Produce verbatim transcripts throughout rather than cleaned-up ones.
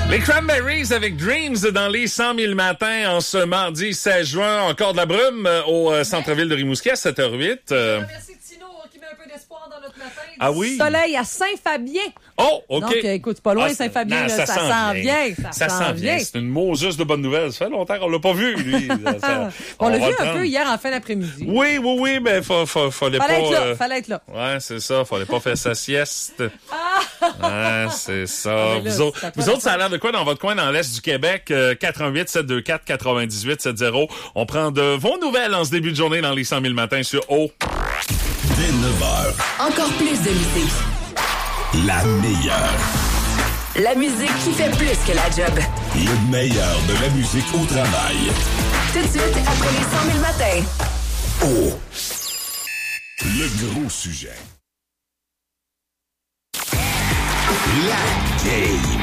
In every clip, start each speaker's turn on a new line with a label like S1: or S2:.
S1: Les Cranberries avec Dreams dans les cent mille matins en ce mardi seize juin. Encore de la brume au euh, centre-ville de Rimouski à sept heures huit. Euh...
S2: Merci Tino qui met un peu d'espoir dans notre matin.
S1: Ah oui?
S2: Soleil à Saint-Fabien.
S1: Oh, OK.
S2: Donc, écoute, c'est pas loin,
S1: ah,
S2: Saint-Fabien,
S1: non,
S2: là,
S1: ça,
S2: ça,
S1: ça
S2: s'en
S1: vient.
S2: vient. Ça,
S1: Ça
S2: s'en
S1: s'en
S2: vient.
S1: vient. C'est une Moses de bonne nouvelle. Ça fait longtemps qu'on l'a pas vu, lui. Ça, ça,
S2: on, on l'a
S1: va
S2: vu
S1: prendre.
S2: un peu hier en fin d'après-midi.
S1: Oui, oui, oui, mais fa, fa, fallait,
S2: Fallait
S1: pas...
S2: être là,
S1: euh...
S2: fallait être là.
S1: Ouais, c'est ça. Fallait pas faire sa sieste.
S2: Ah!
S1: Ouais, c'est ça.
S2: Ah, là,
S1: vous autres,
S2: c'est
S1: vous autres ça a l'air de quoi dans votre coin dans l'Est du Québec? Euh, quatre un huit sept deux quatre quatre-vingt-dix-huit soixante. On prend de vos nouvelles en ce début de journée dans les cent mille matins sur O.
S3: Dès neuf heures.
S4: Encore plus de musique.
S3: La meilleure.
S4: La musique qui fait plus que la job.
S3: Le meilleur de la musique au travail.
S4: Tout de suite, après les cent mille matins.
S3: Oh! Le gros sujet. La game.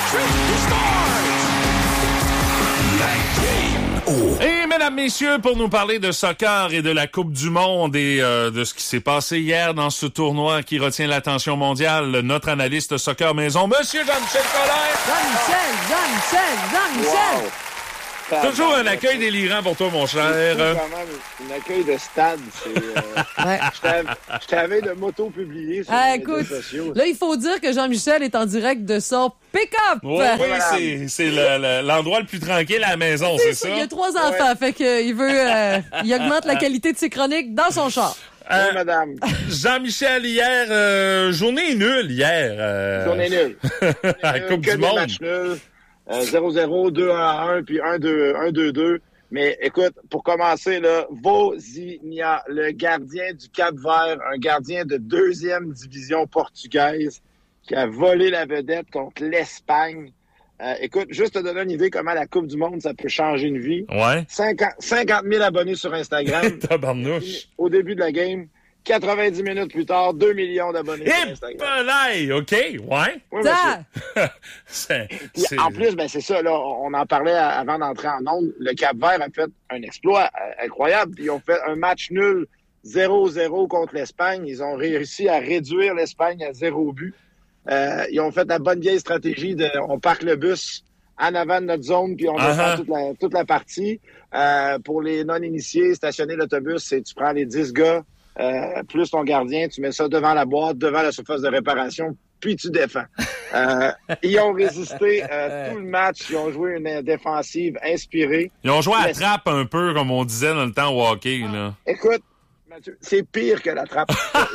S3: La game. Oh!
S1: Et mesdames, messieurs, pour nous parler de soccer et de la Coupe du Monde et euh, de ce qui s'est passé hier dans ce tournoi qui retient l'attention mondiale, notre analyste soccer maison, Monsieur Jean-Michel Collin.
S2: Jean-Michel, Jean-Michel, Jean-Michel.
S5: Wow.
S1: Toujours un accueil délirant pour toi, mon cher.
S5: C'est quand même un accueil de stade. C'est, euh,
S2: Ouais.
S5: je t'avais- je t'avais de moto publié sur
S2: Ah,
S5: les médias
S2: écoute,
S5: sociaux.
S2: là, il faut dire que Jean-Michel est en direct de son pick-up.
S1: Oui, oui, c'est, c'est le, le- l'endroit le plus tranquille à la maison, c'est, ça?
S2: Il y a trois enfants, fait qu'il veut, euh, il augmente la qualité de ses chroniques dans son char.
S5: Oui,
S1: Euh,
S5: madame.
S1: Jean-Michel, hier, euh, journée nulle hier. Euh,
S5: Journée nulle.
S1: à la Coupe
S5: que
S1: du
S5: des
S1: Monde.
S5: matchs nuls. Euh, zéro zéro, deux un à un, puis un deux deux. Mais écoute, pour commencer, là, Vozinha, le gardien du Cap-Vert, un gardien de deuxième division portugaise, qui a volé la vedette contre l'Espagne. Euh, écoute, juste te donner une idée comment la Coupe du Monde, ça peut changer une vie.
S1: Ouais.
S5: cinquante mille abonnés sur Instagram.
S1: Tabarnouche.
S5: Au début de la game. quatre-vingt-dix minutes plus tard, deux millions d'abonnés sur
S1: Et
S5: Instagram.
S1: palais, OK, ouais.
S5: Oui,
S2: Ça,
S5: monsieur.
S1: c'est,
S5: Puis,
S1: c'est-
S5: en plus, ben c'est ça, là, on en parlait avant d'entrer en onde. Le Cap-Vert a fait un exploit euh, incroyable. Ils ont fait un match nul zéro zéro contre l'Espagne. Ils ont réussi à réduire l'Espagne à zéro but. Euh, ils ont fait la bonne vieille stratégie de on parque le bus en avant de notre zone, puis on
S1: Uh-huh.
S5: descend toute la, toute la partie. Euh, pour les non-initiés, stationner l'autobus, c'est tu prends les dix gars, euh, plus ton gardien, tu mets ça devant la boîte, devant la surface de réparation, puis tu défends. Euh, ils ont résisté euh, tout le match. Ils ont joué une défensive inspirée.
S1: Ils ont joué à la
S5: Mais-
S1: trappe un peu, comme on disait dans le temps au hockey, là.
S5: Écoute, Mathieu, c'est pire que la trappe.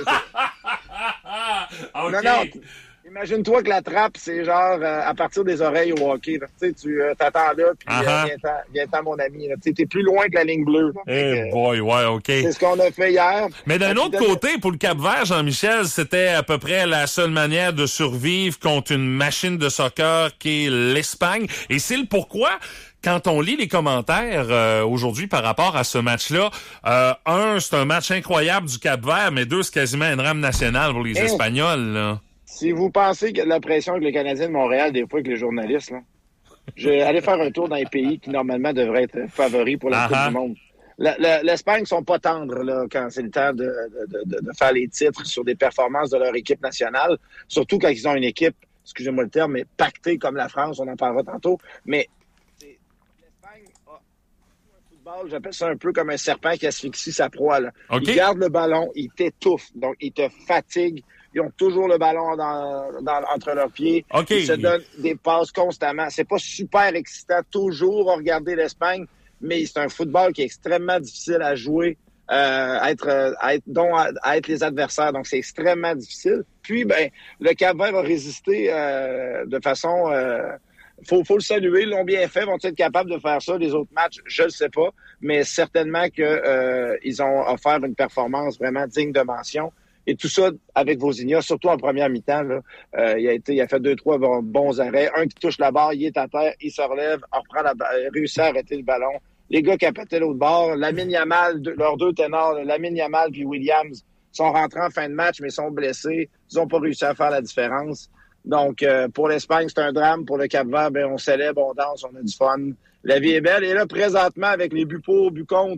S1: OK.
S5: Non, non. t- Imagine-toi que la trappe, c'est genre euh, à partir des oreilles au hockey. là. Tu sais, tu euh, t'attends là, puis euh,
S1: Uh-huh.
S5: viens-t'en, viens-t'en, mon ami. là. Tu sais, t'es plus loin que la ligne bleue. là.
S1: Eh
S5: Fait que,
S1: boy, ouais, OK.
S5: c'est ce qu'on a fait hier.
S1: Mais d'un
S5: Puis
S1: autre
S5: de-
S1: côté, pour le Cap-Vert, Jean-Michel, c'était à peu près la seule manière de survivre contre une machine de soccer qui est l'Espagne. Et c'est le pourquoi, quand on lit les commentaires euh, aujourd'hui par rapport à ce match-là, euh, un, c'est un match incroyable du Cap-Vert, mais deux, c'est quasiment une rame nationale pour les
S5: Eh.
S1: Espagnols, là.
S5: Si vous pensez qu'il y a de la pression avec les Canadiens de Montréal, des fois, avec les journalistes, là, je vais aller faire un tour dans les pays qui, normalement, devraient être favoris pour la
S1: Ah
S5: Coupe
S1: ah.
S5: du Monde. La- la- L'Espagne sont pas tendres là, quand c'est le temps de, de, de, de faire les titres sur des performances de leur équipe nationale, surtout quand ils ont une équipe, excusez-moi le terme, mais pactée comme la France, on en parlera tantôt. Mais c'est- l'Espagne a un football, j'appelle ça un peu comme un serpent qui asphyxie sa proie. Là.
S1: OK.
S5: Ils gardent le ballon, ils t'étouffent, donc ils te fatiguent. Ils ont toujours le ballon dans, dans, entre leurs pieds.
S1: OK.
S5: Ils se donnent des passes constamment. C'est pas super excitant toujours à regarder l'Espagne, mais c'est un football qui est extrêmement difficile à jouer, euh, à être, euh, à être, dont à, à être les adversaires. Donc, c'est extrêmement difficile. Puis, ben, le Cap-Vert a résisté euh, de façon... Euh, faut, faut le saluer. Ils l'ont bien fait. Vont-ils être capables de faire ça les autres matchs? Je ne sais pas. Mais certainement que euh, ils ont offert une performance vraiment digne de mention. Et tout ça avec Vozinha, surtout en première mi-temps. Là, euh, il a été, il a fait deux, trois bons, bons arrêts. Un qui touche la barre, il est à terre, il se relève, on reprend la barre, réussit à arrêter le ballon. Les gars qui appelaient l'autre bord, Lamine Yamal, deux, leurs deux ténors, Lamine Yamal puis Williams, sont rentrés en fin de match, mais sont blessés. Ils n'ont pas réussi à faire la différence. Donc, euh, pour l'Espagne, c'est un drame. Pour le Cap-Vert, ben, on célèbre, on danse, on a du fun. La vie est belle. Et là, présentement, avec les buts pour, buts contre,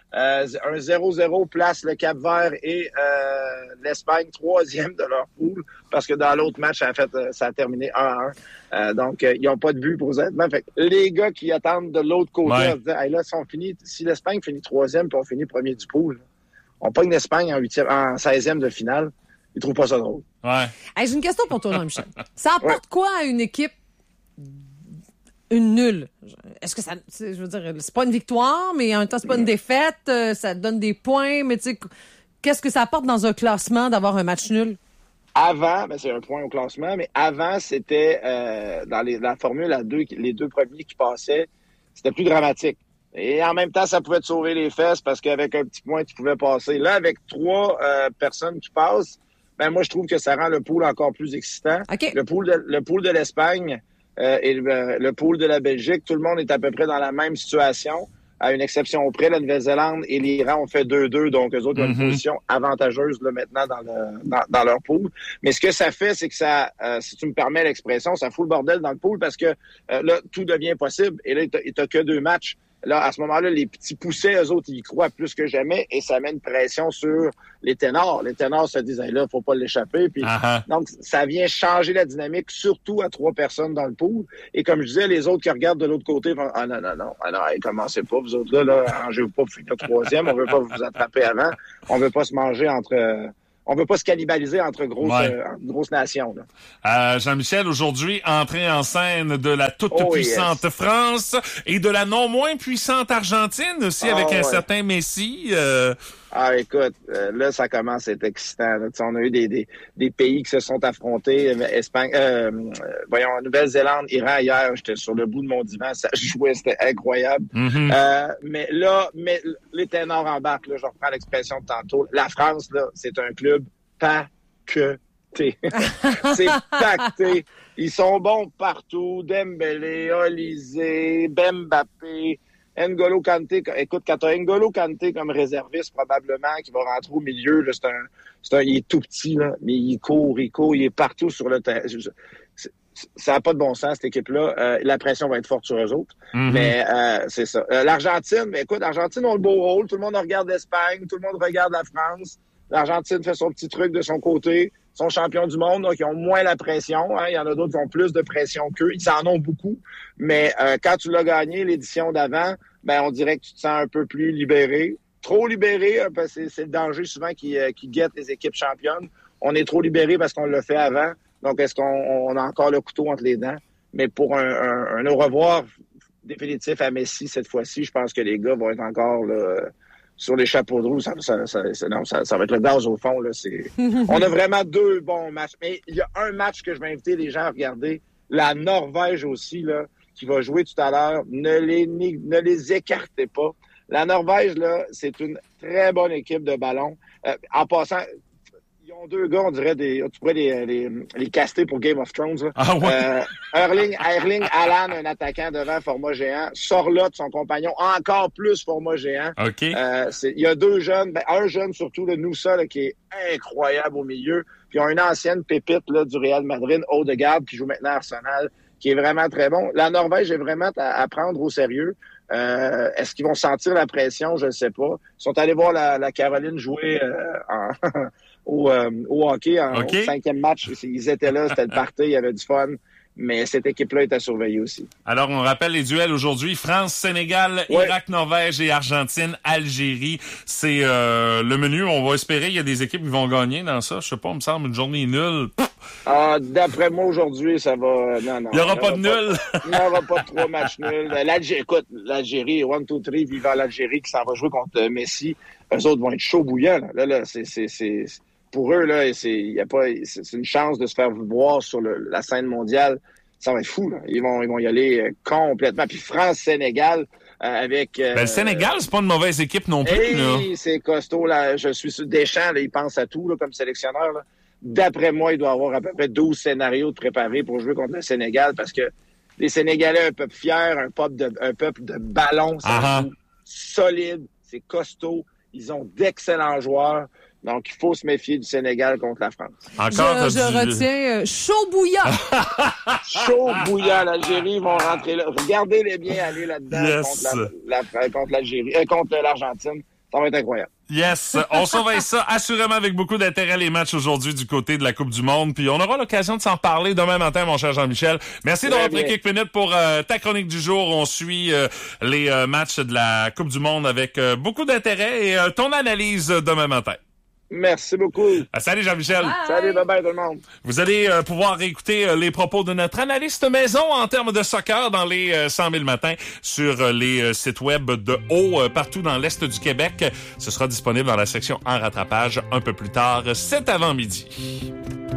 S5: Euh, un zéro zéro place le Cap-Vert et euh, l'Espagne troisième de leur poule parce que dans l'autre match, ça a, fait, ça a terminé un à un. Euh, donc, euh, ils n'ont pas de but présentement. Fait que les gars qui attendent de l'autre côté,
S1: ouais.
S5: on se dit, hey, là, si, on finit, si l'Espagne finit troisième puis on finit premier du pool, on pogne l'Espagne en, huitième, en seizième de finale, ils trouvent pas ça drôle.
S1: Ouais.
S2: Hey, j'ai une question pour toi, Jean-Michel. Ça apporte
S5: Ouais.
S2: quoi à une équipe une nulle? Est-ce que ça, je veux dire, c'est pas une victoire, mais en même temps, c'est pas une défaite, euh, ça donne des points, mais tu sais, qu'est-ce que ça apporte dans un classement d'avoir un match nul?
S5: Avant, ben c'est un point au classement, mais avant, c'était euh, dans les, la formule à deux, les deux premiers qui passaient, c'était plus dramatique. Et en même temps, ça pouvait te sauver les fesses parce qu'avec un petit point, tu pouvais passer. Là, avec trois euh, personnes qui passent, ben moi, je trouve que ça rend le pool encore plus excitant.
S2: Okay.
S5: Le pool de, le pool de l'Espagne euh, et le, le pool de la Belgique, tout le monde est à peu près dans la même situation. À une exception près, la Nouvelle-Zélande et l'Iran ont fait deux deux, donc eux autres ont
S1: Mm-hmm.
S5: une position avantageuse là, maintenant dans, le, dans, dans leur pool. Mais ce que ça fait, c'est que ça, euh, si tu me permets l'expression, ça fout le bordel dans le pool parce que euh, là, tout devient possible. Et là, il t'as que deux matchs. Là, à ce moment-là, les petits poussets, eux autres, ils y croient plus que jamais et ça met une pression sur les ténors. Les ténors se disent, hey, là, faut pas l'échapper. Puis,
S1: Uh-huh.
S5: donc, ça vient changer la dynamique, surtout à trois personnes dans le pool. Et comme je disais, les autres qui regardent de l'autre côté vont, ah non, non, non, ah non, hey, commencez pas, vous autres là, là, arrangez-vous pas pour finir troisième, on veut pas vous attraper avant, on veut pas se manger entre... Euh, on veut pas se cannibaliser entre grosses,
S1: Ouais.
S5: euh, grosses nations. Là.
S1: Euh, Jean-Michel, aujourd'hui, entrée en scène de la toute-puissante
S5: Oh, yes.
S1: France et de la non moins puissante Argentine aussi,
S5: Oh,
S1: avec un
S5: ouais.
S1: certain Messi. Euh...
S5: Ah, écoute, euh, là, ça commence à être excitant. Là. On a eu des, des, des pays qui se sont affrontés. Euh, Espagne, euh, euh, voyons, Nouvelle-Zélande, Iran, hier, j'étais sur le bout de mon divan. Ça jouait, c'était incroyable.
S1: Mm-hmm.
S5: Euh, mais là, mais les ténors embarquent. Là, je reprends l'expression de tantôt. La France, là, c'est un club paqueté. C'est pacté. Ils sont bons partout. Dembélé, Olysée, Mbappé, N'Golo Kanté. Écoute, quand t'as N'Golo Kanté comme réserviste, probablement, qui va rentrer au milieu, là, c'est un, c'est un, il est tout petit, là, mais il court, il court, il est partout sur le terrain. Ça n'a pas de bon sens, cette équipe-là. Euh, la pression va être forte sur eux autres.
S1: Mm-hmm.
S5: Mais euh, c'est ça. Euh, L'Argentine, mais écoute, l'Argentine a le beau rôle. Tout le monde regarde l'Espagne, tout le monde regarde la France. L'Argentine fait son petit truc de son côté. Ils sont champions du monde, donc ils ont moins la pression. Hein. Il y en a d'autres qui ont plus de pression qu'eux. Ils en ont beaucoup. Mais euh, quand tu l'as gagné, l'édition d'avant, ben on dirait que tu te sens un peu plus libéré. Trop libéré, hein, parce que c'est le danger souvent qui, euh, qui guette les équipes championnes. On est trop libéré parce qu'on l'a fait avant. Donc, est-ce qu'on on a encore le couteau entre les dents? Mais pour un, un, un au revoir définitif à Messi cette fois-ci, je pense que les gars vont être encore là, sur les chapeaux de roue. Ça, ça, ça, ça, non, ça, ça va être le gaz au fond. Là, c'est... On a vraiment deux bons matchs. Mais il y a un match que je vais inviter les gens à regarder. La Norvège aussi, là, qui va jouer tout à l'heure. Ne les, ne les écartez pas. La Norvège, là, c'est une très bonne équipe de ballon. Euh, en passant... Ils ont deux gars, on dirait des. Tu pourrais les, les, les caster pour Game of Thrones. Là.
S1: Ah ouais.
S5: Euh, Erling, Erling Haaland, un attaquant devant format géant. Sorlotte, son compagnon, encore plus format géant.
S1: OK.
S5: Euh, c'est, il y a deux jeunes, ben, un jeune surtout, le Noussa, là, qui est incroyable au milieu. Puis ils ont une ancienne pépite là, du Real Madrid, Odegaard, qui joue maintenant à Arsenal, qui est vraiment très bon. La Norvège est vraiment à, à prendre au sérieux. Euh, est-ce qu'ils vont sentir la pression? Je ne sais pas. Ils sont allés voir la, la Caroline jouer euh, en, au, euh, au hockey en
S1: Okay.
S5: au cinquième match. Ils étaient là, c'était le party, il y avait du fun. Mais cette équipe-là est à surveiller aussi.
S1: Alors, on rappelle les duels aujourd'hui. France, Sénégal,
S5: Ouais.
S1: Irak, Norvège et Argentine, Algérie. C'est euh, le menu. On va espérer qu'il y a des équipes qui vont gagner dans ça. Je sais pas, il me semble une journée nulle.
S5: Ah, d'après moi, aujourd'hui, ça va... Non, non.
S1: Il y aura pas de nul.
S5: Il n'y aura pas de trois matchs nuls. L'Algérie, écoute, l'Algérie, one, two, three, vivant l'Algérie qui s'en va jouer contre Messi. Eux autres vont être chauds bouillants. Là, là, là c'est, c'est, c'est, pour eux, là, c'est, y a pas, c'est, c'est une chance de se faire voir sur le, la scène mondiale. Ça va être fou, là. Ils vont, ils vont y aller euh, complètement. Puis France-Sénégal, euh, avec... Euh,
S1: Ben, le Sénégal, c'est pas une mauvaise équipe non plus.
S5: hey,
S1: là.
S5: c'est costaud, là. Je suis sûr. Deschamps, là, il pense à tout, là, comme sélectionneur, là. D'après moi, il doit avoir à peu près douze scénarios de préparés pour jouer contre le Sénégal parce que les Sénégalais, un peuple fier, un peuple de, un peuple de ballon, ça
S1: Uh-huh.
S5: joue solide, c'est costaud. Ils ont d'excellents joueurs. Donc, il faut se méfier du Sénégal contre la France.
S1: Encore
S2: Je, je
S1: du-
S2: retiens euh, chaud bouillant.
S5: Chaud bouillant, l'Algérie, ils vont rentrer là. Regardez-les bien aller là-dedans
S1: Yes.
S5: contre, la, la- contre l'Algérie, euh, contre l'Argentine. Ça va être incroyable.
S1: Yes, on surveille ça assurément avec beaucoup d'intérêt les matchs aujourd'hui du côté de la Coupe du Monde. Puis on aura l'occasion de s'en parler demain matin, mon cher Jean-Michel. Merci d'avoir pris quelques minutes pour euh, ta chronique du jour. On suit euh, les euh, matchs de la Coupe du Monde avec euh, beaucoup d'intérêt et euh, ton analyse demain matin.
S5: Merci beaucoup.
S1: Ah, salut Jean-Michel.
S2: Bye.
S5: Salut, bye-bye tout le monde.
S1: Vous allez euh, pouvoir réécouter euh, les propos de notre analyste maison en termes de soccer dans les euh, cent mille matins sur euh, les euh, sites web de haut euh, partout dans l'Est du Québec. Ce sera disponible dans la section en rattrapage un peu plus tard cet avant-midi.